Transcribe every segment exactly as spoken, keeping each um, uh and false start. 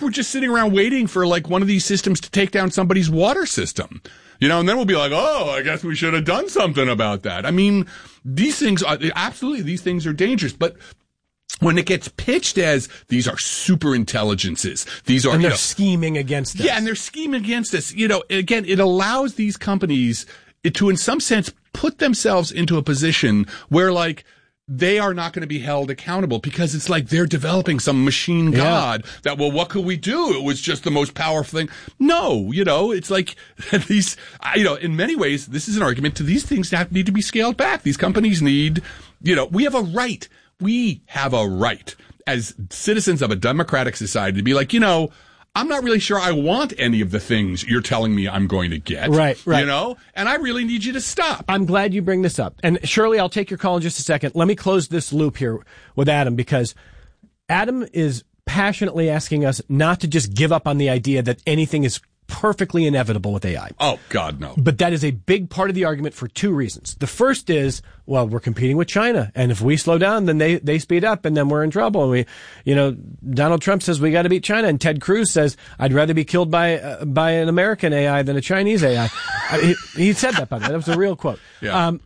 we're just sitting around waiting for like one of these systems to take down somebody's water system. You know, and then we'll be like, oh, I guess we should have done something about that. I mean, these things are, absolutely, these things are dangerous, but when it gets pitched as these are super intelligences, these are, and they're you know, scheming against us. Yeah, and they're scheming against us. You know, again, it allows these companies to, in some sense, put themselves into a position where, like, they are not going to be held accountable because it's like they're developing some machine god yeah. that, well, what could we do? It was just the most powerful thing. No, you know, it's like these, you know, in many ways, this is an argument to these things that need to be scaled back. These companies need, you know, we have a right. We have a right as citizens of a democratic society to be like, you know, I'm not really sure I want any of the things you're telling me I'm going to get. Right, right. You know, and I really need you to stop. I'm glad you bring this up. And Shirley, I'll take your call in just a second. Let me close this loop here with Adam, because Adam is passionately asking us not to just give up on the idea that anything is perfectly inevitable with A I. Oh, God, no. But that is a big part of the argument for two reasons. The first is, well, we're competing with China, and if we slow down, then they, they speed up, and then we're in trouble. And we, you know, Donald Trump says we got to beat China, and Ted Cruz says I'd rather be killed by uh, by an American A I than a Chinese A I. I he, he said that, by the way. That was a real quote. Yeah. Um,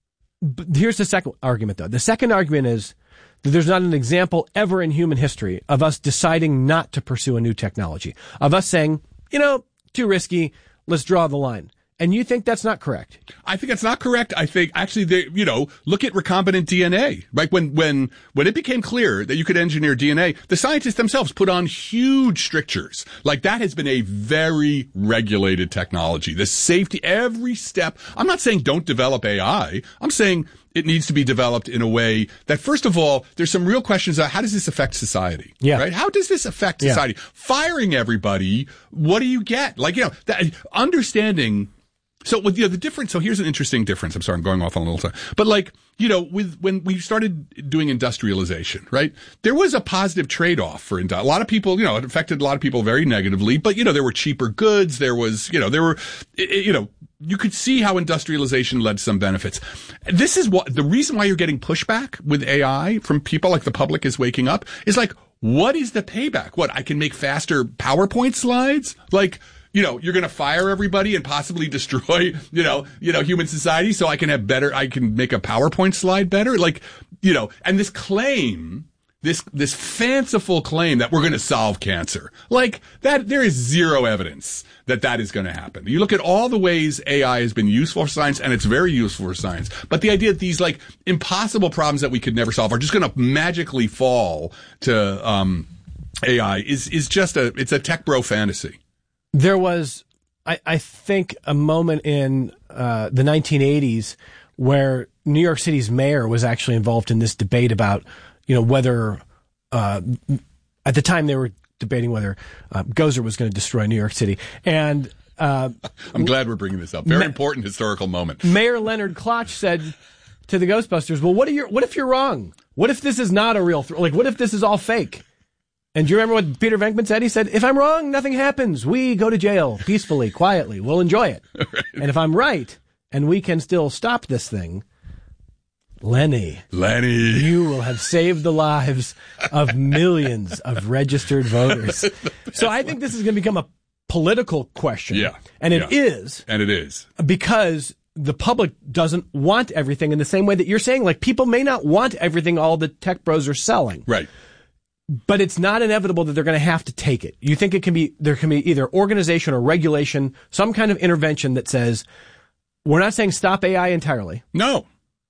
but here's the second argument, though. The second argument is that there's not an example ever in human history of us deciding not to pursue a new technology, of us saying, you know, too risky, let's draw the line. And you think that's not correct? I think that's not correct. I think actually, they, you know, look at recombinant D N A. Like when, when, when it became clear that you could engineer D N A, the scientists themselves put on huge strictures. Like that has been a very regulated technology. The safety, every step. I'm not saying don't develop A I. I'm saying it needs to be developed in a way that, first of all, there's some real questions about how does this affect society? Yeah. Right? How does this affect society? Yeah. Firing everybody, what do you get? Like, you know, that, understanding. So with, you know, the difference, so here's an interesting difference. I'm sorry, I'm going off on a little time. But like, you know, with, when we started doing industrialization, right? There was a positive trade-off for, a lot of people, you know, it affected a lot of people very negatively, but, you know, there were cheaper goods. There was, you know, there were, you know, you could see how industrialization led to some benefits. This is what, the reason why you're getting pushback with A I from people like the public is waking up is like, what is the payback? What, I can make faster PowerPoint slides? Like, you know, you're going to fire everybody and possibly destroy, you know, you know, human society so I can have better, I can make a PowerPoint slide better. Like, you know, and this claim, this, this fanciful claim that we're going to solve cancer, like that, there is zero evidence that that is going to happen. You look at all the ways A I has been useful for science, and it's very useful for science. But the idea that these like impossible problems that we could never solve are just going to magically fall to, um, A I is, is just a, it's a tech bro fantasy. There was, I, I think, a moment in uh, the nineteen eighties where New York City's mayor was actually involved in this debate about, you know, whether, uh, at the time they were debating whether uh, Gozer was going to destroy New York City. And uh, I'm glad we're bringing this up. Very Ma- important historical moment. Mayor Leonard Klotch said to the Ghostbusters, well, what, are you, what if you're wrong? What if this is not a real, th- like, what if this is all fake? And do you remember what Peter Venkman said? He said, if I'm wrong, nothing happens. We go to jail peacefully, quietly. We'll enjoy it. Right. And if I'm right, and we can still stop this thing, Lenny. Lenny. You will have saved the lives of millions of registered voters. So I think this is going to become a political question. Yeah. And it yeah. is. And it is. Because the public doesn't want everything in the same way that you're saying. Like, people may not want everything all the tech bros are selling. Right. But it's not inevitable that they're going to have to take it. You think it can be, there can be either organization or regulation, some kind of intervention that says, we're not saying stop A I entirely. No.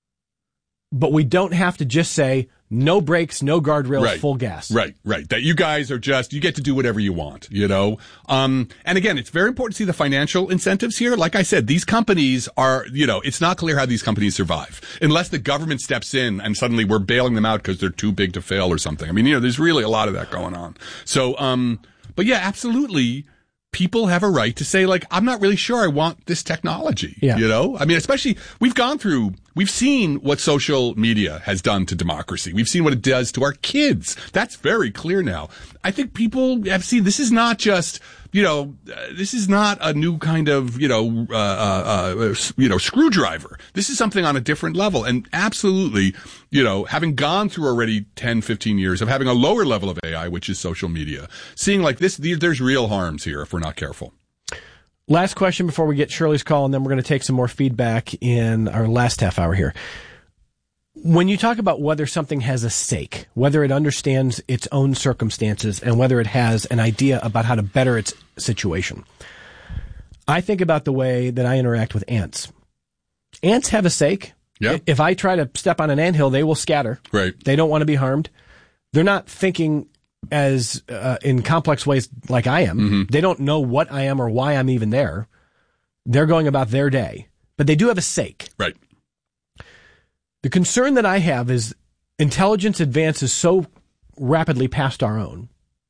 But we don't have to just say, no brakes, no guardrails, right. full gas. Right, right. That you guys are just, you get to do whatever you want, you know? Um, and again, it's very important to see the financial incentives here. Like I said, these companies are, you know, it's not clear how these companies survive unless the government steps in and suddenly we're bailing them out because they're too big to fail or something. I mean, you know, there's really a lot of that going on. So, um, but yeah, absolutely. People have a right to say, like, I'm not really sure I want this technology. Yeah. You know? I mean, especially, we've gone through We've seen what social media has done to democracy. We've seen what it does to our kids. That's very clear now. I think people have seen this is not just, you know, uh, this is not a new kind of, you know, uh, uh, uh, you know, screwdriver. This is something on a different level. And absolutely, you know, having gone through already ten, fifteen years of having a lower level of A I, which is social media, seeing like this, there's real harms here if we're not careful. Last question before we get Shirley's call, and then we're going to take some more feedback in our last half hour here. When you talk about whether something has a sake, whether it understands its own circumstances, and whether it has an idea about how to better its situation, I think about the way that I interact with ants. Ants have a sake. Yeah. If I try to step on an anthill, they will scatter. Right. They don't want to be harmed. They're not thinking as uh, in complex ways like I am. Mm-hmm. They don't know what I am or why I'm even there. They're going about their day, but they do have a sake. Right. The concern that I have is intelligence advances so rapidly past our own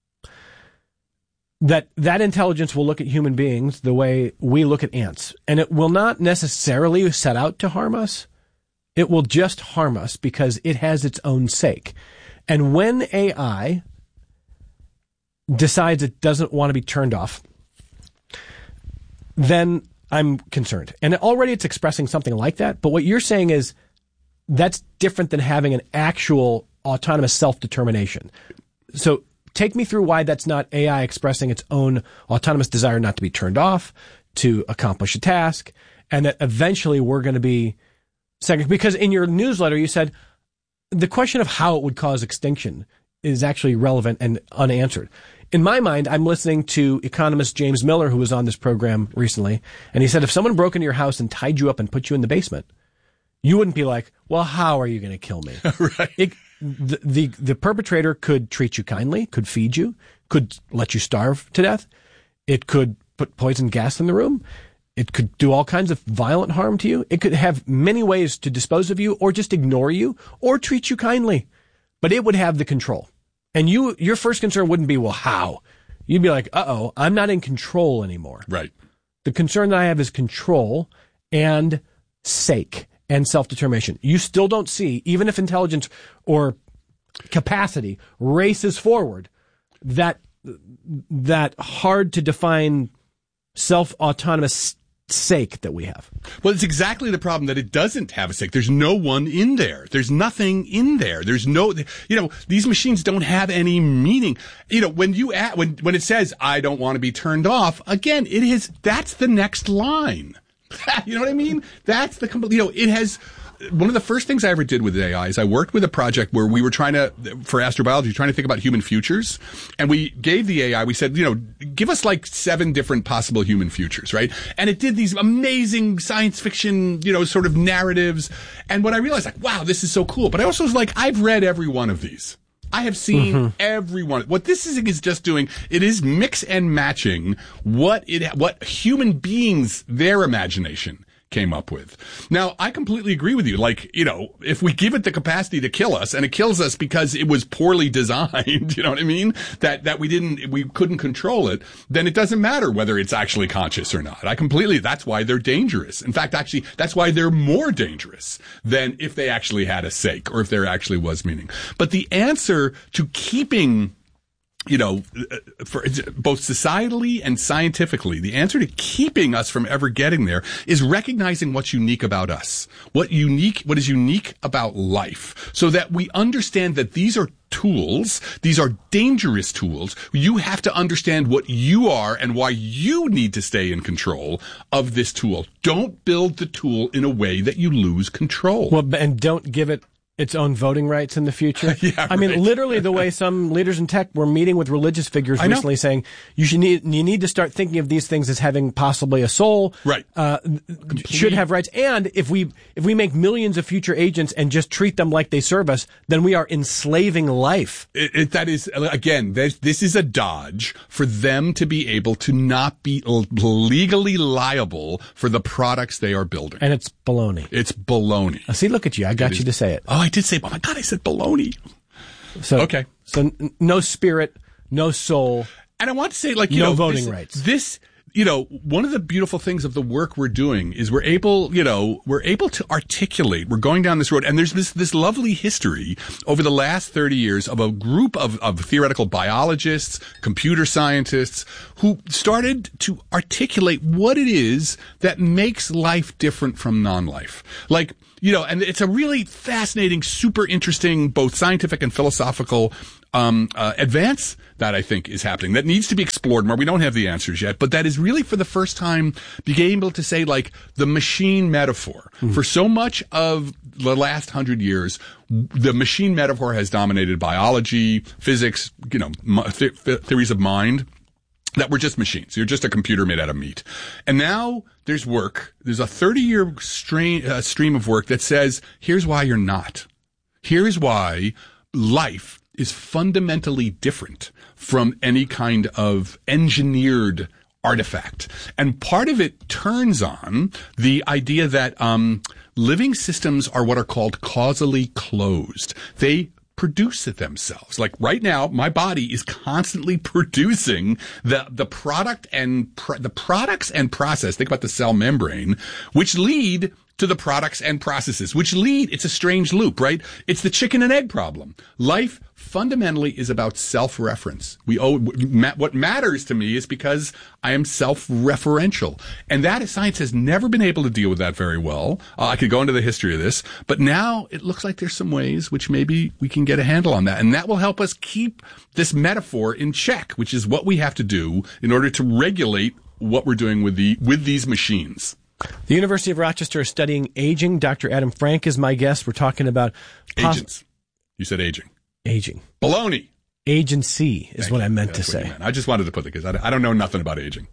that that intelligence will look at human beings the way we look at ants, and it will not necessarily set out to harm us. It will just harm us because it has its own sake. And when A I decides it doesn't want to be turned off, then I'm concerned. And already it's expressing something like that. But what you're saying is that's different than having an actual autonomous self-determination. So take me through why that's not A I expressing its own autonomous desire not to be turned off, to accomplish a task, and that eventually we're going to be second. Because in your newsletter, you said the question of how it would cause extinction is actually relevant and unanswered. In my mind, I'm listening to economist James Miller, who was on this program recently, and he said if someone broke into your house and tied you up and put you in the basement, you wouldn't be like, well, how are you going to kill me? Right. It, the, the, the perpetrator could treat you kindly, could feed you, could let you starve to death. It could put poison gas in the room. It could do all kinds of violent harm to you. It could have many ways to dispose of you or just ignore you or treat you kindly. But it would have the control. And you, your first concern wouldn't be, well, how? You'd be like, uh-oh, I'm not in control anymore. Right. The concern that I have is control and sake and self-determination. You still don't see, even if intelligence or capacity races forward, that that hard to define self-autonomous sake that we have. Well, it's exactly the problem that it doesn't have a sake. There's no one in there. There's nothing in there. There's no, you know, these machines don't have any meaning. You know, when you add, when, when it says, I don't want to be turned off, again, it is, that's the next line. You know what I mean? That's the, you know, it has, one of the first things I ever did with A I is I worked with a project where we were trying to, for astrobiology, trying to think about human futures. And we gave the A I, we said, you know, give us like seven different possible human futures, right? And it did these amazing science fiction, you know, sort of narratives. And what I realized, like, wow, this is so cool. But I also was like, I've read every one of these. I have seen mm-hmm. every one. What this is, is just doing, it is mix and matching what it, what human beings, their imagination came up with. Now, I completely agree with you. Like, you know, if we give it the capacity to kill us, and it kills us because it was poorly designed, you know what I mean? That, that we didn't, we couldn't control it, then it doesn't matter whether it's actually conscious or not. I completely, that's why they're dangerous. In fact, actually, that's why they're more dangerous than if they actually had a sake or if there actually was meaning. But the answer to keeping, you know, for both societally and scientifically, the answer to keeping us from ever getting there is recognizing what's unique about us, what unique, what is unique about life, so that we understand that these are tools, these are dangerous tools. You have to understand what you are and why you need to stay in control of this tool. Don't build the tool in a way that you lose control. Well, and don't give it its own voting rights in the future. Yeah, I mean, right. literally the way some leaders in tech were meeting with religious figures recently saying you should need, you need to start thinking of these things as having possibly a soul. Right. Uh, should have rights. And if we, if we make millions of future agents and just treat them like they serve us, then we are enslaving life. It, it, that is, again, this is a dodge for them to be able to not be legally liable for the products they are building. And it's baloney. It's baloney. Uh, see, look at you. I got it you is, to say it. Oh, I did say, oh my God, I said baloney. So, okay. So n- no spirit, no soul. And I want to say, like, you no know, voting this, rights. This, you know, one of the beautiful things of the work we're doing is we're able, you know, we're able to articulate. We're going down this road, and there's this this lovely history over the last thirty years of a group of, of theoretical biologists, computer scientists, who started to articulate what it is that makes life different from non-life. Like, you know, and it's a really fascinating, super interesting, both scientific and philosophical um uh, advance that I think is happening that needs to be explored more. We don't have the answers yet, but that is really for the first time being able to say, like, the machine metaphor. Mm. For so much of the last hundred years, the machine metaphor has dominated biology, physics, you know, th- th- theories of mind. That we're just machines. You're just a computer made out of meat. And now there's work. There's a thirty-year strain, uh, stream of work that says, here's why you're not. Here's why life is fundamentally different from any kind of engineered artifact. And part of it turns on the idea that um living systems are what are called causally closed. They produce it themselves. Like right now, my body is constantly producing the the product and pr- the products and process. Think about the cell membrane, which lead to the products and processes, which lead. It's a strange loop, right? It's the chicken and egg problem. Life fundamentally is about self-reference. We owe what matters to me is because I am self-referential, and that is, science has never been able to deal with that very well. Uh, I could go into the history of this, but now it looks like there's some ways which maybe we can get a handle on that, and that will help us keep this metaphor in check, which is what we have to do in order to regulate what we're doing with the with these machines. The University of Rochester is studying aging. Doctor Adam Frank is my guest. We're talking about pos- agents. You said aging. Aging. Baloney. Agency is Thank what you. I meant That's to what say. you meant. I just wanted to put it because I, I don't know nothing about aging.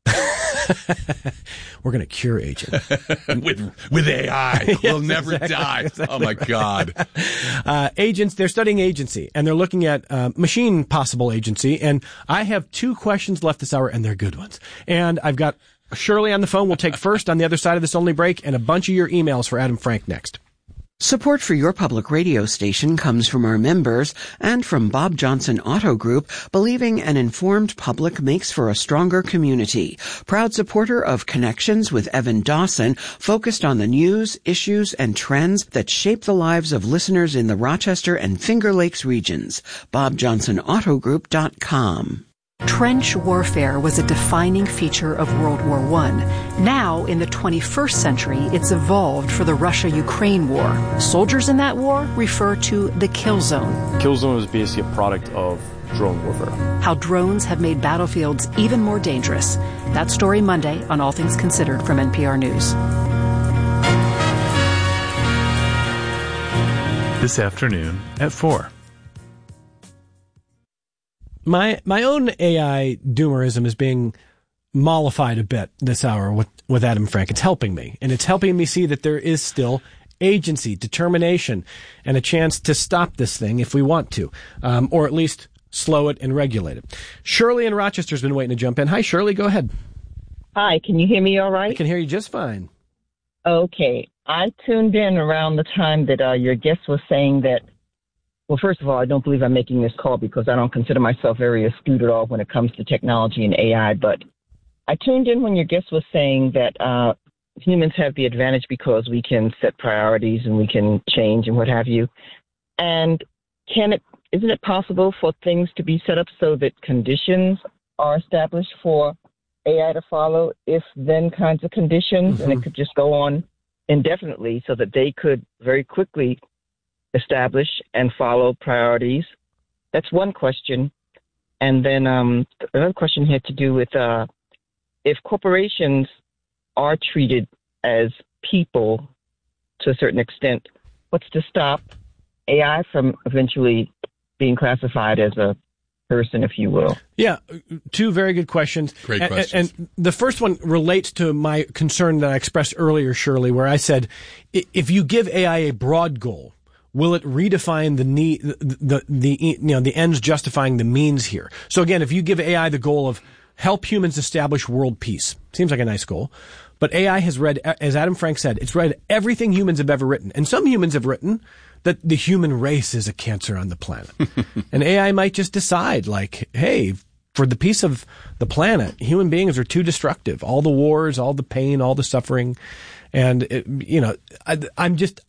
We're going to cure aging. with with A I. Yes, we'll never exactly, die. Exactly. Oh, my God. Uh, agents, they're studying agency, and they're looking at uh, machine possible agency. And I have two questions left this hour, and they're good ones. And I've got Shirley on the phone. We'll take first on the other side of this only break, and a bunch of your emails for Adam Frank next. Support for your public radio station comes from our members and from Bob Johnson Auto Group, believing an informed public makes for a stronger community. Proud supporter of Connections with Evan Dawson, focused on the news, issues, and trends that shape the lives of listeners in the Rochester and Finger Lakes regions. bob johnson auto group dot com. Trench warfare was a defining feature of World War One. Now, in the twenty-first century, it's evolved for the Russia-Ukraine war. Soldiers in that war refer to the kill zone. Kill zone is basically a product of drone warfare. How drones have made battlefields even more dangerous. That story Monday on All Things Considered from N P R News. This afternoon at four. My my own A I doomerism is being mollified a bit this hour with, with Adam Frank. It's helping me, and it's helping me see that there is still agency, determination, and a chance to stop this thing if we want to, um, or at least slow it and regulate it. Shirley in Rochester's been waiting to jump in. Hi, Shirley, go ahead. Hi, can you hear me all right? I can hear you just fine. Okay. I tuned in around the time that uh, your guest was saying that, well, first of all, I don't believe I'm making this call because I don't consider myself very astute at all when it comes to technology and A I, but I tuned in when your guest was saying that uh, humans have the advantage because we can set priorities and we can change and what have you. And can it, isn't it possible for things to be set up so that conditions are established for A I to follow if then kinds of conditions, mm-hmm. and it could just go on indefinitely so that they could very quickly establish and follow priorities? That's one question. And then um, another question had to do with uh, if corporations are treated as people to a certain extent, what's to stop A I from eventually being classified as a person, if you will? Yeah, two very good questions. Great and, questions. And the first one relates to my concern that I expressed earlier, Shirley, where I said, if you give A I a broad goal, will it redefine the need, the, the, the, you know, the ends justifying the means here? So again, if you give A I the goal of help humans establish world peace, seems like a nice goal. But A I has read, as Adam Frank said, it's read everything humans have ever written. And some humans have written that the human race is a cancer on the planet. And A I might just decide, like, hey, for the peace of the planet, human beings are too destructive. All the wars, all the pain, all the suffering. And, it, you know, I, I'm just,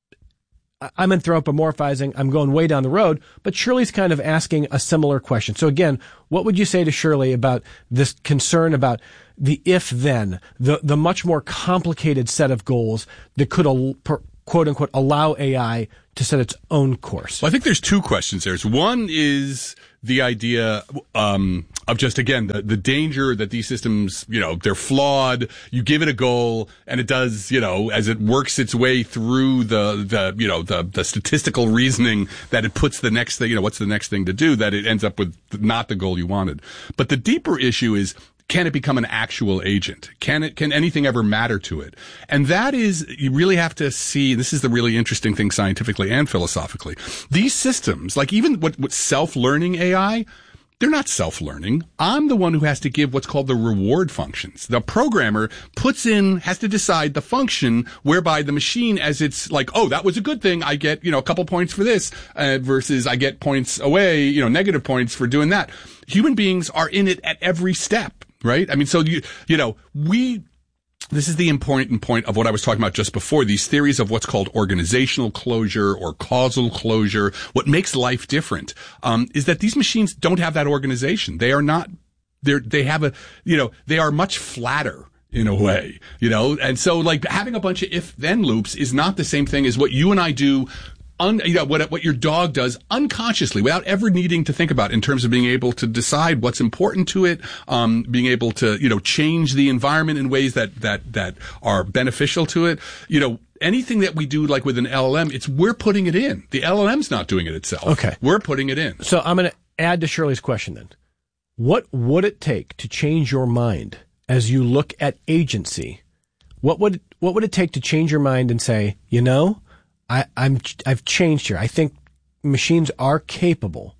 I'm anthropomorphizing. I'm going way down the road, but Shirley's kind of asking a similar question. So again, what would you say to Shirley about this concern about the if-then, the, the much more complicated set of goals that could, quote unquote, allow A I to set its own course? Well, I think there's two questions there. One is the idea um, of just, again, the, the danger that these systems, you know, they're flawed. You give it a goal and it does, you know, as it works its way through the, the you know, the, the statistical reasoning that it puts the next thing, you know, what's the next thing to do, that it ends up with not the goal you wanted. But the deeper issue is, can it become an actual agent? Can it, can anything ever matter to it? And that is, you really have to see, this is the really interesting thing scientifically and philosophically. These systems, like even what, what self-learning A I, they're not self-learning. I'm the one who has to give what's called the reward functions. The programmer puts in, has to decide the function whereby the machine, as it's like, oh, that was a good thing, I get, you know, a couple points for this, uh, versus I get points away, you know, negative points for doing that. Human beings are in it at every step, right? I mean, so you, you know, we, this is the important point of what I was talking about just before, these theories of what's called organizational closure or causal closure. What makes life different, um, is that these machines don't have that organization. They are not, they're, they have a, you know, they are much flatter in a way, you know, and so like having a bunch of if-then loops is not the same thing as what you and I do. Un, you know, what, what your dog does unconsciously without ever needing to think about in terms of being able to decide what's important to it, um, being able to, you know, change the environment in ways that, that, that are beneficial to it. You know, anything that we do like with an L L M, it's, we're putting it in. The L L M's not doing it itself. Okay. We're putting it in. So I'm going to add to Shirley's question then. What would it take to change your mind as you look at agency? What would, what would it take to change your mind and say, you know, I, I'm, I've changed here. I think machines are capable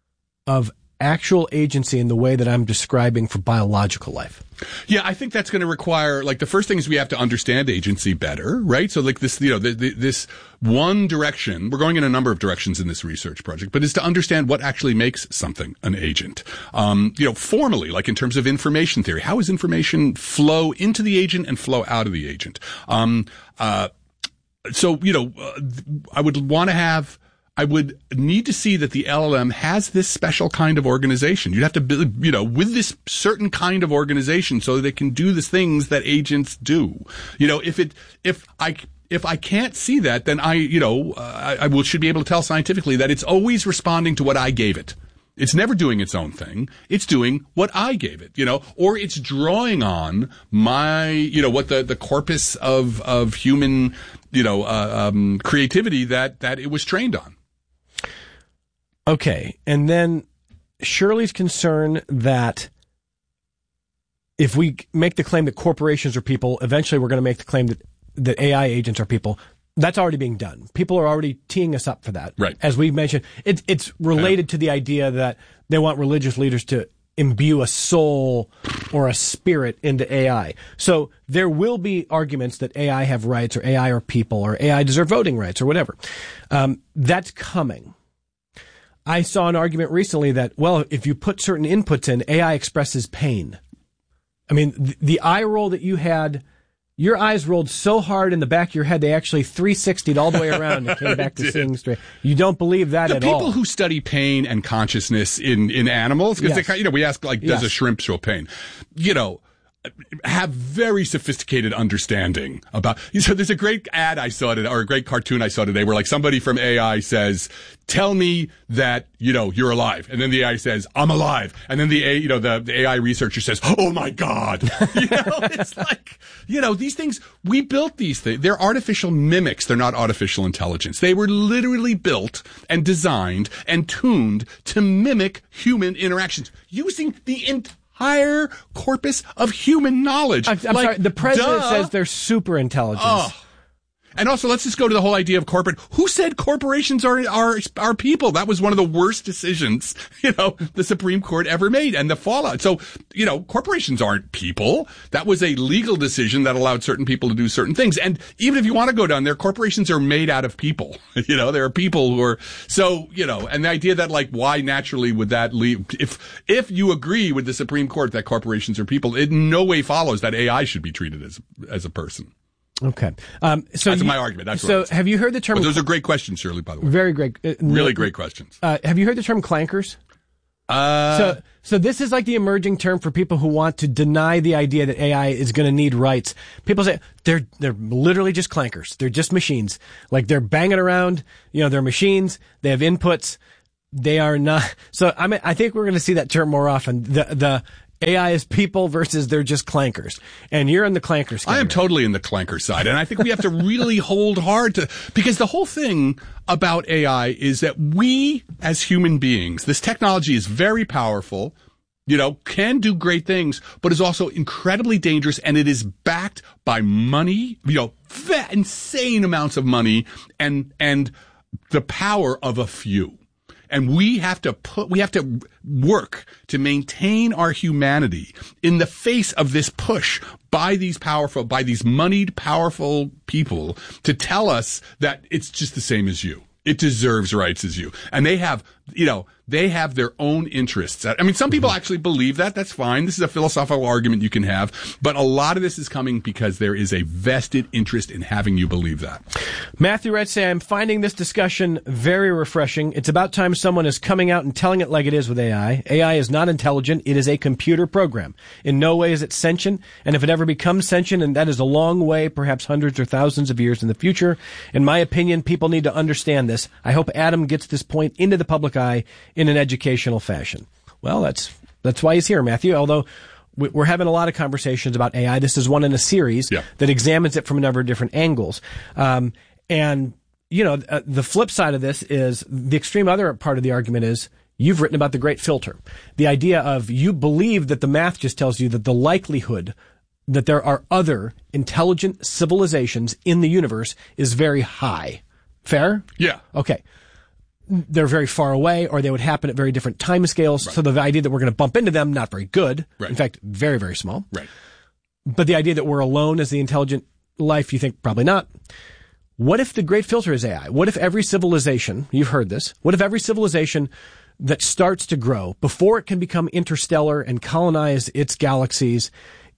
of actual agency in the way that I'm describing for biological life. Yeah, I think that's going to require, like, the first thing is we have to understand agency better, right? So, like, this, you know, the, the, this one direction, we're going in a number of directions in this research project, but is to understand what actually makes something an agent. Um, you know, formally, like in terms of information theory, how does information flow into the agent and flow out of the agent? Um, uh, So, you know, uh, I would want to have, I would need to see that the L L M has this special kind of organization. You'd have to build, you know, with this certain kind of organization so that it can do the things that agents do. You know, if it, if I, if I can't see that, then I, you know, uh, I, I will, should be able to tell scientifically that it's always responding to what I gave it. It's never doing its own thing. It's doing what I gave it, you know, or it's drawing on my, you know, what the, the corpus of, of human, you know, uh, um, creativity that, that it was trained on. Okay. And then Shirley's concern that if we make the claim that corporations are people, eventually we're going to make the claim that, that A I agents are people. That's already being done. People are already teeing us up for that. Right. As we mentioned, it, it's related to the idea that they want religious leaders to imbue a soul or a spirit into A I. So there will be arguments that A I have rights or A I are people or A I deserve voting rights or whatever. Um, that's coming. I saw an argument recently that, well, if you put certain inputs in, A I expresses pain. I mean, the, the eye roll that you had, your eyes rolled so hard in the back of your head, they actually three sixty'd all the way around and came back to seeing straight. You don't believe that the at all. The people who study pain and consciousness in, in animals, because yes. they, you know, we ask, like, does yes. a shrimp show pain? You know, have very sophisticated understanding about, so there's a great ad I saw today, or a great cartoon I saw today where like somebody from A I says, tell me that, you know, you're alive. And then the A I says, I'm alive. And then the A, you know, the, the A I researcher says, oh my God. You know, it's like, you know, these things, we built these things. They're artificial mimics. They're not artificial intelligence. They were literally built and designed and tuned to mimic human interactions using the entire Higher corpus of human knowledge. I'm, I'm like, sorry. The president duh. says they're super intelligence. Oh. And also, let's just go to the whole idea of corporate. Who said corporations are are are people? That was one of the worst decisions, you know, the Supreme Court ever made, and the fallout. So, you know, corporations aren't people. That was a legal decision that allowed certain people to do certain things. And even if you want to go down there, corporations are made out of people. You know, there are people who are so, you know, and the idea that like why naturally would that leave? If if you agree with the Supreme Court that corporations are people, it in no way follows that A I should be treated as as a person. Okay. Um, so That's you, my argument. That's so what have you heard the term? But those are great questions, Shirley, by the way. Very great. Uh, really great questions. Uh, have you heard the term clankers? Uh, so, so this is like the emerging term for people who want to deny the idea that A I is going to need rights. People say they're, they're literally just clankers. They're just machines. Like they're banging around, you know, they're machines. They have inputs. They are not. So I mean, I think we're going to see that term more often. The, the, A I is people versus they're just clankers. And you're in the clankers category. I am totally in the clanker side. And I think we have to really hold hard to, because the whole thing about A I is that we as human beings, this technology is very powerful, you know, can do great things, but is also incredibly dangerous. And it is backed by money, you know, insane amounts of money and, and the power of a few. And we have to put, we have to work to maintain our humanity in the face of this push by these powerful, by these moneyed, powerful people to tell us that it's just the same as you. It deserves rights as you. And they have, you know, they have their own interests. I mean, some people actually believe that. That's fine. This is a philosophical argument you can have. But a lot of this is coming because there is a vested interest in having you believe that. Matthew writes, say, I'm finding this discussion very refreshing. It's about time someone is coming out and telling it like it is with A I. A I is not intelligent. It is a computer program. In no way is it sentient. And if it ever becomes sentient, and that is a long way, perhaps hundreds or thousands of years in the future, in my opinion, people need to understand this. I hope Adam gets this point into the public eye in an educational fashion. Well, that's that's why he's here, Matthew, although we're having a lot of conversations about A I. This is one in a series yeah. that examines it from a number of different angles. Um, and, you know, uh, the flip side of this is the extreme other part of the argument is you've written about the great filter. The idea of you believe that the math just tells you that the likelihood that there are other intelligent civilizations in the universe is very high. Fair? Yeah. Okay. They're very far away, or they would happen at very different timescales. Right. So the idea that we're going to bump into them, not very good. Right. In fact, very, very small. Right. But the idea that we're alone as the intelligent life, you think probably not. What if the great filter is A I? What if every civilization, you've heard this, what if every civilization that starts to grow, before it can become interstellar and colonize its galaxies,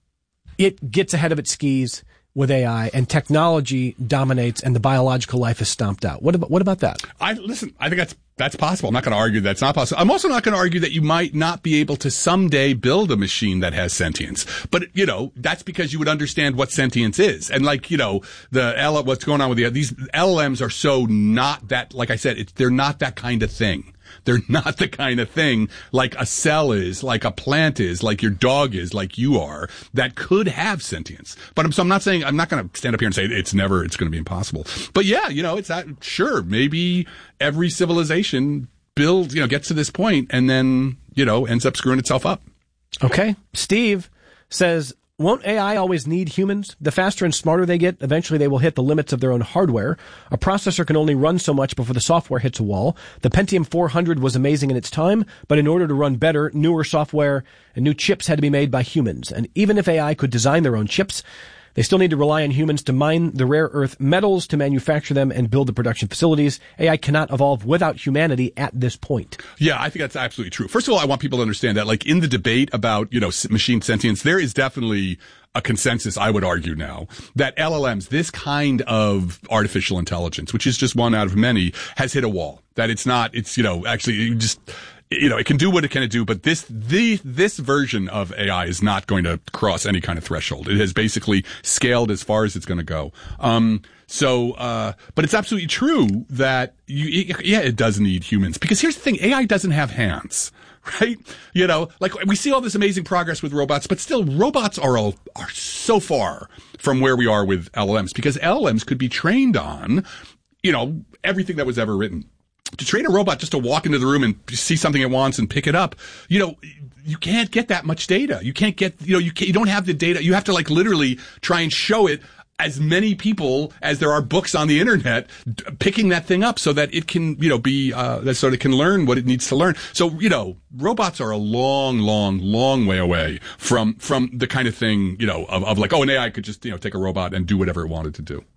it gets ahead of its skis with A I and technology dominates and the biological life is stomped out? What about, what about that? I listen, I think that's, that's possible. I'm not going to argue that's not possible. I'm also not going to argue that you might not be able to someday build a machine that has sentience. But, you know, that's because you would understand what sentience is. And like, you know, the L, what's going on with the, these L L Ms are so not that, like I said, it's, they're not that kind of thing. They're not the kind of thing like a cell is, like a plant is, like your dog is, like you are, that could have sentience. But I'm, so I'm not saying, I'm not going to stand up here and say it's never, it's going to be impossible. But yeah, you know, it's that, sure, maybe every civilization builds, you know, gets to this point and then, you know, ends up screwing itself up. Okay. Steve says, won't A I always need humans? The faster and smarter they get, eventually they will hit the limits of their own hardware. A processor can only run so much before the software hits a wall. The Pentium four hundred was amazing in its time, but in order to run better, newer software and new chips had to be made by humans. And even if A I could design their own chips, they still need to rely on humans to mine the rare earth metals, to manufacture them, and build the production facilities. A I cannot evolve without humanity at this point. Yeah, I think that's absolutely true. First of all, I want people to understand that, like, in the debate about, you know, machine sentience, there is definitely a consensus, I would argue now, that L L Ms, this kind of artificial intelligence, which is just one out of many, has hit a wall. That it's not, it's, you know, actually, you just... You know, it can do what it can do, but this, the, this version of A I is not going to cross any kind of threshold. It has basically scaled as far as it's going to go. Um, so, uh, but it's absolutely true that you, it, yeah, it does need humans. Because here's the thing, A I doesn't have hands, right? You know, like we see all this amazing progress with robots, but still robots are all, are so far from where we are with L L Ms, because L L Ms could be trained on, you know, everything that was ever written. To train a robot just to walk into the room and see something it wants and pick it up, you know, you can't get that much data. You can't get, you know, you can't, you don't have the data. You have to like literally try and show it as many people as there are books on the internet d- picking that thing up so that it can, you know, be, uh, so that it can learn what it needs to learn. So, you know, robots are a long, long, long way away from, from the kind of thing, you know, of, of like, oh, an A I could just, you know, take a robot and do whatever it wanted to do.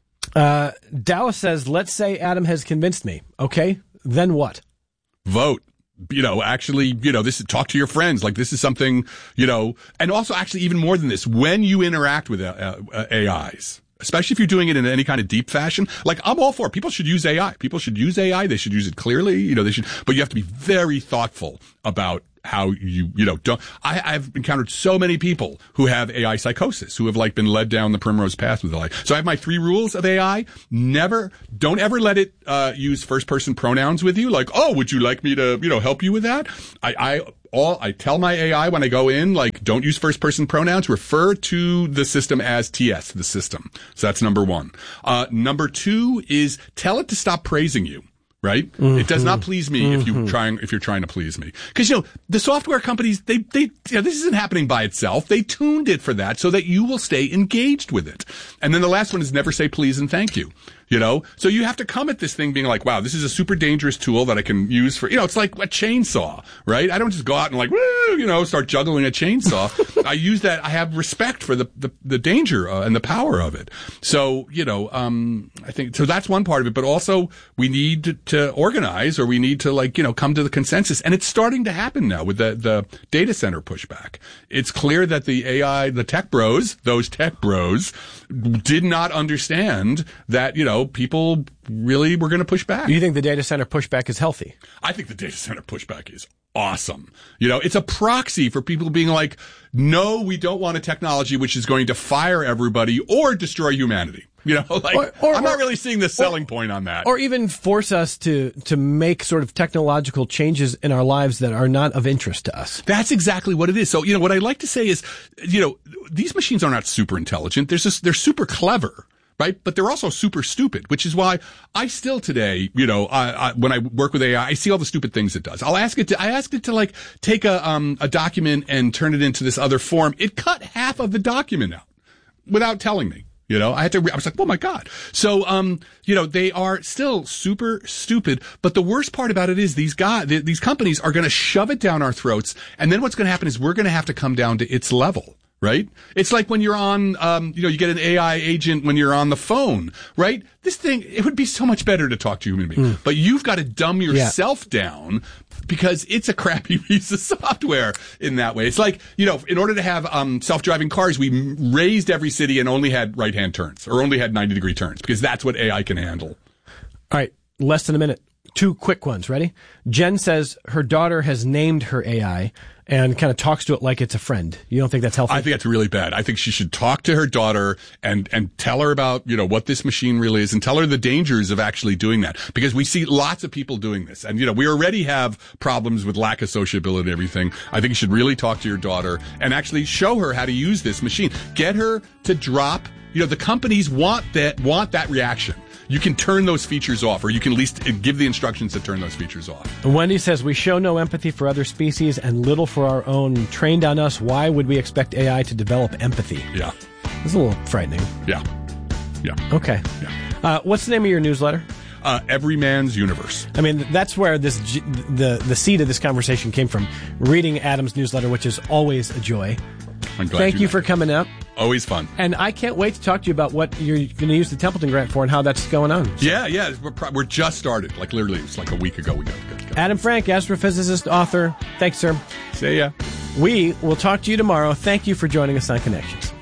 Uh, Dallas says, let's say Adam has convinced me. Okay, then what? Vote. You know, actually, you know, this is talk to your friends. Like, this is something, you know, and also actually even more than this, when you interact with uh, uh, A Is, especially if you're doing it in any kind of deep fashion, like I'm all for it. People should use A I. People should use A I. They should use it clearly. You know, they should, but you have to be very thoughtful about how you, you know, don't, I, I've encountered so many people who have A I psychosis, who have like been led down the primrose path with A I. So I have my three rules of A I. Never, don't ever let it, uh, use first person pronouns with you. Like, oh, would you like me to, you know, help you with that? I, I, all, I tell my A I when I go in, like, don't use first person pronouns, refer to the system as T S, the system. So that's number one. Uh, number two is tell it to stop praising you. Right? Mm-hmm. It does not please me mm-hmm. if you trying if you're trying to please me. Because, you know, the software companies, they they you know, this isn't happening by itself. They tuned it for that so that you will stay engaged with it. And then the last one is never say please and thank you. You know, so you have to come at this thing being like, wow, this is a super dangerous tool that I can use for, you know, it's like a chainsaw, right? I don't just go out and like, woo, you know, start juggling a chainsaw. I use that. I have respect for the, the, the danger uh, and the power of it. So, you know, um, I think, so that's one part of it, but also we need to, to organize, or we need to like, you know, come to the consensus. And it's starting to happen now with the, the data center pushback. It's clear that the A I, the tech bros, those tech bros did not understand that, you know, people really were going to push back. Do you think the data center pushback is healthy? I think the data center pushback is awesome. You know, it's a proxy for people being like, no, we don't want a technology which is going to fire everybody or destroy humanity. You know, like, or, or, I'm not really seeing the selling or, point on that. Or even force us to, to make sort of technological changes in our lives that are not of interest to us. That's exactly what it is. So, you know, what I like to say is, you know, these machines are not super intelligent. They're just, they're super clever. Right? But they're also super stupid, which is why I still today, you know, I, I, when I work with A I, I see all the stupid things it does. I'll ask it to, I asked it to like take a, um, a document and turn it into this other form. It cut half of the document out without telling me. You know, I had to, I was like, oh my God. So, um, you know, they are still super stupid. But the worst part about it is these guys, these companies are going to shove it down our throats. And then what's going to happen is we're going to have to come down to its level. Right? It's like when you're on, um, you know, you get an A I agent when you're on the phone, right? This thing, it would be so much better to talk to human beings. Mm. But you've got to dumb yourself yeah. down because it's a crappy piece of software in that way. It's like, you know, in order to have, um, self-driving cars, we raised every city and only had right-hand turns or only had ninety degree turns because that's what A I can handle. All right. Less than a minute. Two quick ones. Ready? Jen says her daughter has named her A I and kind of talks to it like it's a friend. You don't think that's healthy? I think that's really bad. I think she should talk to her daughter and, and tell her about, you know, what this machine really is and tell her the dangers of actually doing that. Because we see lots of people doing this. And, you know, we already have problems with lack of sociability and everything. I think you should really talk to your daughter and actually show her how to use this machine. Get her to drop, you know, the companies want that, want that reaction. You can turn those features off, or you can at least give the instructions to turn those features off. Wendy says, we show no empathy for other species and little for our own. Trained on us, why would we expect A I to develop empathy? Yeah. It's a little frightening. Yeah. Yeah. Okay. Yeah. Uh, what's the name of your newsletter? Uh, Every Man's Universe. I mean, that's where this the, the seed of this conversation came from. Reading Adam's newsletter, which is always a joy. I'm glad Thank you, you know. for coming up. Always fun. And I can't wait to talk to you about what you're going to use the Templeton grant for and how that's going on. So. Yeah, yeah. We're, pro- we're just started. Like, literally, it's like a week ago we got it. Adam Frank, astrophysicist, author. Thanks, sir. See ya. We will talk to you tomorrow. Thank you for joining us on Connections.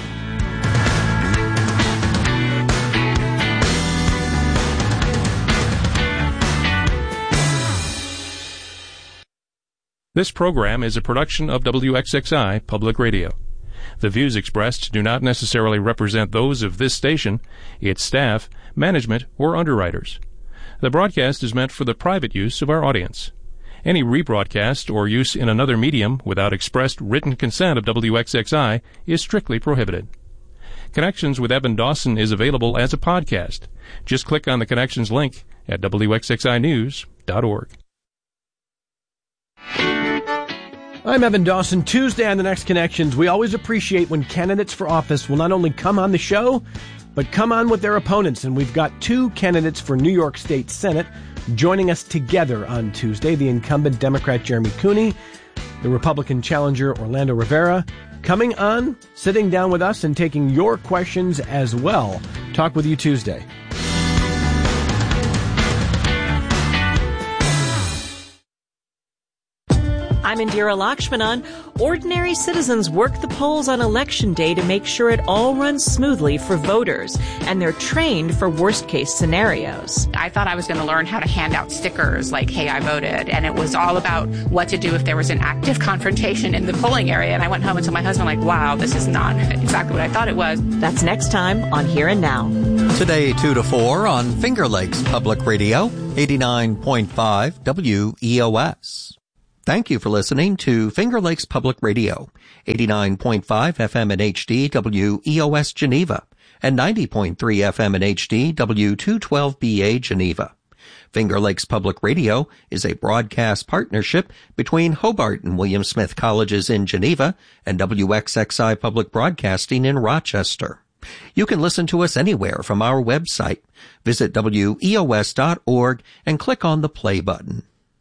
This program is a production of W X X I Public Radio. The views expressed do not necessarily represent those of this station, its staff, management, or underwriters. The broadcast is meant for the private use of our audience. Any rebroadcast or use in another medium without expressed written consent of W X X I is strictly prohibited. Connections with Evan Dawson is available as a podcast. Just click on the Connections link at W X X I news dot org. I'm Evan Dawson. Tuesday on The Next Connections, we always appreciate when candidates for office will not only come on the show, but come on with their opponents. And we've got two candidates for New York State Senate joining us together on Tuesday. The incumbent Democrat Jeremy Cooney, the Republican challenger Orlando Rivera, coming on, sitting down with us and taking your questions as well. Talk with you Tuesday. I'm Indira Lakshmanan. Ordinary citizens work the polls on Election Day to make sure it all runs smoothly for voters, and they're trained for worst-case scenarios. I thought I was going to learn how to hand out stickers like, hey, I voted, and it was all about what to do if there was an active confrontation in the polling area, and I went home and told my husband, like, wow, this is not exactly what I thought it was. That's next time on Here and Now. Today, two to four on Finger Lakes Public Radio, eighty-nine point five W E O S. Thank you for listening to Finger Lakes Public Radio, eighty-nine point five F M and H D W E O S Geneva, and ninety point three F M and H D W two twelve B A Geneva. Finger Lakes Public Radio is a broadcast partnership between Hobart and William Smith Colleges in Geneva and W X X I Public Broadcasting in Rochester. You can listen to us anywhere from our website. Visit W E O S dot org and click on the play button.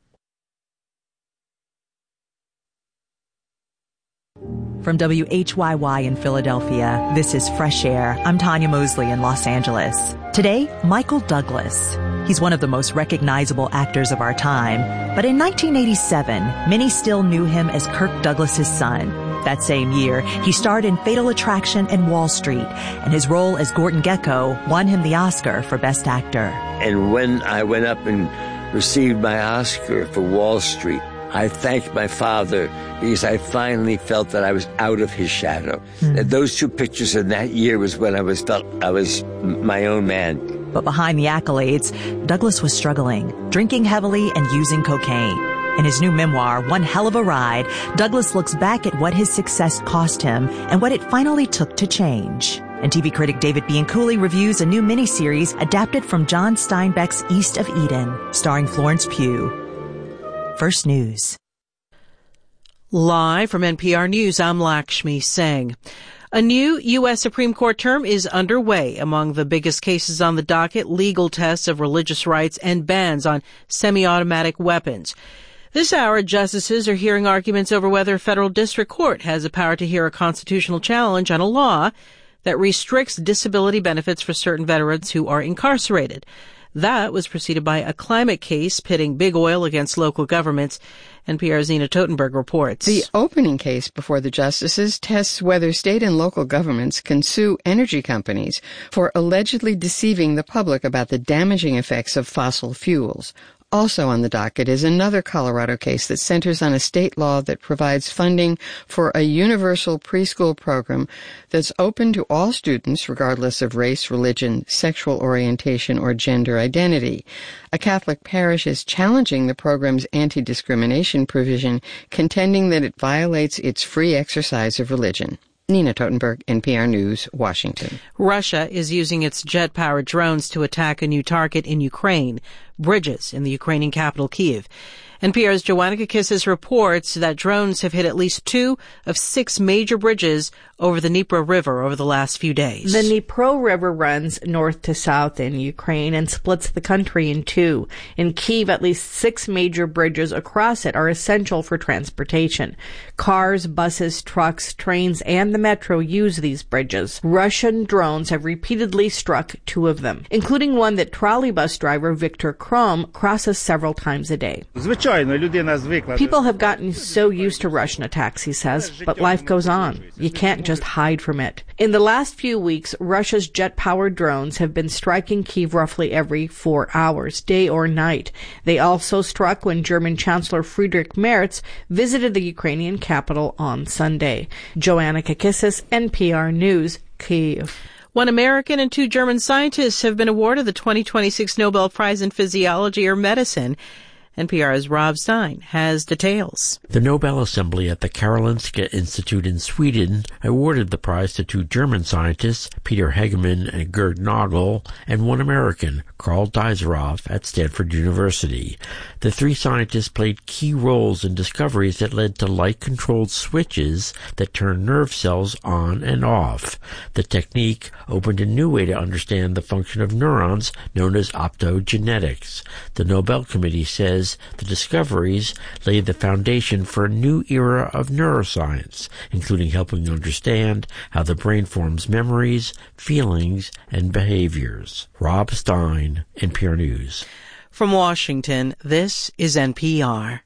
From W H Y Y in Philadelphia, this is Fresh Air. I'm Tanya Mosley in Los Angeles. Today, Michael Douglas. He's one of the most recognizable actors of our time. But in nineteen eighty-seven, many still knew him as Kirk Douglas's son. That same year, he starred in Fatal Attraction and Wall Street, and his role as Gordon Gekko won him the Oscar for Best Actor. And when I went up and received my Oscar for Wall Street, I thanked my father because I finally felt that I was out of his shadow. Mm. And those two pictures in that year was when I was felt I was my own man. But behind the accolades, Douglas was struggling, drinking heavily and using cocaine. In his new memoir, One Hell of a Ride, Douglas looks back at what his success cost him and what it finally took to change. And T V critic David Bianculli reviews a new miniseries adapted from John Steinbeck's East of Eden, starring Florence Pugh. First News. Live from N P R News, I'm Lakshmi Singh. A new U S Supreme Court term is underway. Among the biggest cases on the docket, legal tests of religious rights and bans on semi-automatic weapons. This hour, justices are hearing arguments over whether a federal district court has the power to hear a constitutional challenge on a law that restricts disability benefits for certain veterans who are incarcerated. That was preceded by a climate case pitting big oil against local governments. N P R's Zina Totenberg reports. The opening case before the justices tests whether state and local governments can sue energy companies for allegedly deceiving the public about the damaging effects of fossil fuels. Also on the docket is another Colorado case that centers on a state law that provides funding for a universal preschool program that's open to all students regardless of race, religion, sexual orientation, or gender identity. A Catholic parish is challenging the program's anti-discrimination provision, contending that it violates its free exercise of religion. Nina Totenberg, N P R News, Washington. Russia is using its jet-powered drones to attack a new target in Ukraine, bridges in the Ukrainian capital, Kyiv. N P R's Joanna Kakissis reports that drones have hit at least two of six major bridges over the Dnipro River over the last few days. The Dnipro River runs north to south in Ukraine and splits the country in two. In Kyiv, at least six major bridges across it are essential for transportation. Cars, buses, trucks, trains, and the metro use these bridges. Russian drones have repeatedly struck two of them, including one that trolleybus driver Viktor Krom crosses several times a day. People have gotten so used to Russian attacks, he says, but life goes on. You can't just hide from it. In the last few weeks, Russia's jet-powered drones have been striking Kyiv roughly every four hours, day or night. They also struck when German Chancellor Friedrich Merz visited the Ukrainian capital on Sunday. Joanna Kakissis, N P R News, Kyiv. One American and two German scientists have been awarded the twenty twenty-six Nobel Prize in Physiology or Medicine. N P R's Rob Stein has details. The Nobel Assembly at the Karolinska Institute in Sweden awarded the prize to two German scientists, Peter Hegemann and Gerd Nagel, and one American, Karl Deiseroff, at Stanford University. The three scientists played key roles in discoveries that led to light-controlled switches that turn nerve cells on and off. The technique opened a new way to understand the function of neurons, known as optogenetics. The Nobel Committee says the discoveries laid the foundation for a new era of neuroscience, including helping understand how the brain forms memories, feelings, and behaviors. Rob Stein, N P R News. From Washington, this is N P R.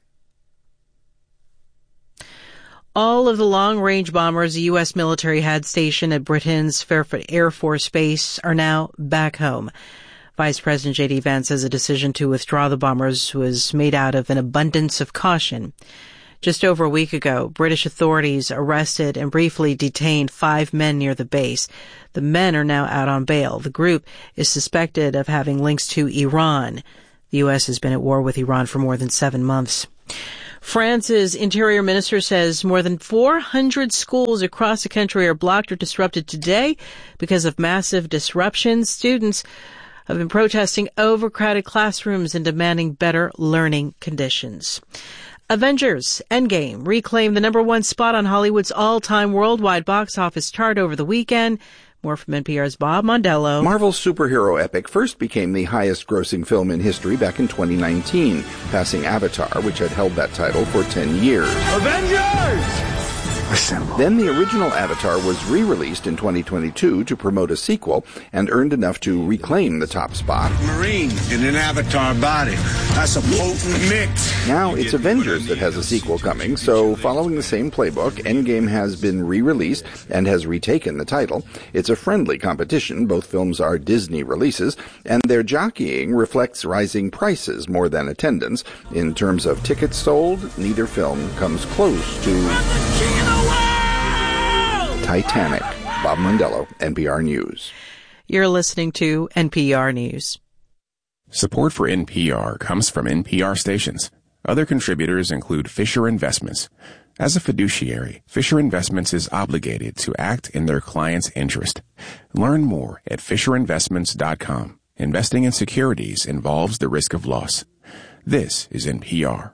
All of the long-range bombers the U S military had stationed at Britain's Fairfield Air Force Base are now back home. Vice President J D Vance says a decision to withdraw the bombers was made out of an abundance of caution. Just over a week ago, British authorities arrested and briefly detained five men near the base. The men are now out on bail. The group is suspected of having links to Iran. The U S has been at war with Iran for more than seven months. France's interior minister says more than four hundred schools across the country are blocked or disrupted today because of massive disruptions. Students have been protesting overcrowded classrooms and demanding better learning conditions. Avengers Endgame reclaimed the number one spot on Hollywood's all-time worldwide box office chart over the weekend. More from N P R's Bob Mondello. Marvel's superhero epic first became the highest-grossing film in history back in twenty nineteen, passing Avatar, which had held that title for ten years. Avengers! Assemble. Then the original Avatar was re-released in twenty twenty-two to promote a sequel and earned enough to reclaim the top spot. Marine in an Avatar body. That's a potent mix. Now it's Avengers that has a sequel coming, so following the same playbook, Endgame has been re-released and has retaken the title. It's a friendly competition. Both films are Disney releases, and their jockeying reflects rising prices more than attendance. In terms of tickets sold, neither film comes close to Titanic. Bob Mondello, N P R News. You're listening to N P R News. Support for N P R comes from N P R stations. Other contributors include Fisher Investments. As a fiduciary, Fisher Investments is obligated to act in their client's interest. Learn more at fisher investments dot com. Investing in securities involves the risk of loss. This is N P R.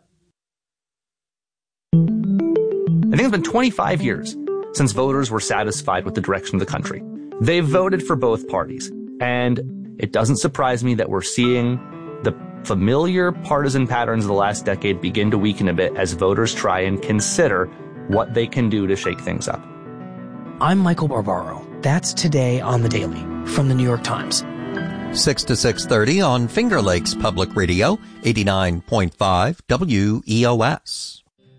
I think it's been twenty-five years since voters were satisfied with the direction of the country. They've voted for both parties. And it doesn't surprise me that we're seeing the familiar partisan patterns of the last decade begin to weaken a bit as voters try and consider what they can do to shake things up. I'm Michael Barbaro. That's Today on the Daily from the New York Times. six to six thirty on Finger Lakes Public Radio, eighty-nine point five W E O S.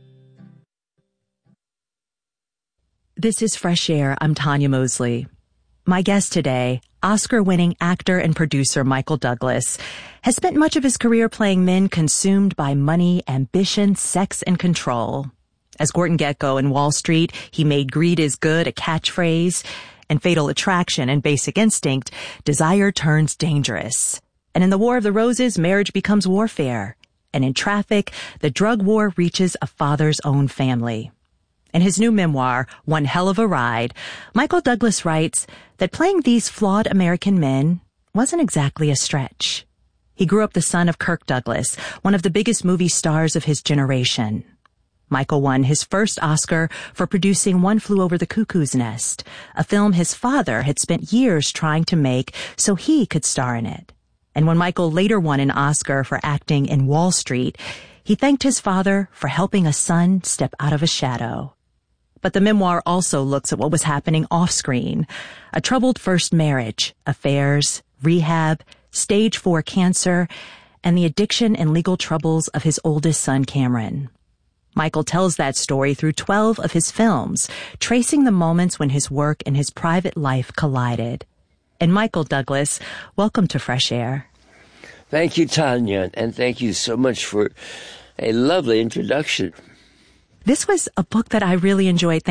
This is Fresh Air. I'm Tanya Mosley. My guest today, Oscar-winning actor and producer Michael Douglas, has spent much of his career playing men consumed by money, ambition, sex, and control. As Gordon Gekko in Wall Street, he made greed is good a catchphrase, and Fatal Attraction and Basic Instinct, desire turns dangerous. And in The War of the Roses, marriage becomes warfare. And in Traffic, the drug war reaches a father's own family. In his new memoir, One Hell of a Ride, Michael Douglas writes that playing these flawed American men wasn't exactly a stretch. He grew up the son of Kirk Douglas, one of the biggest movie stars of his generation. Michael won his first Oscar for producing One Flew Over the Cuckoo's Nest, a film his father had spent years trying to make so he could star in it. And when Michael later won an Oscar for acting in Wall Street, he thanked his father for helping a son step out of a shadow. But the memoir also looks at what was happening off-screen. A troubled first marriage, affairs, rehab, stage four cancer, and the addiction and legal troubles of his oldest son, Cameron. Michael tells that story through twelve of his films, tracing the moments when his work and his private life collided. And Michael Douglas, welcome to Fresh Air. Thank you, Tanya, and thank you so much for a lovely introduction. This was a book that I really enjoyed.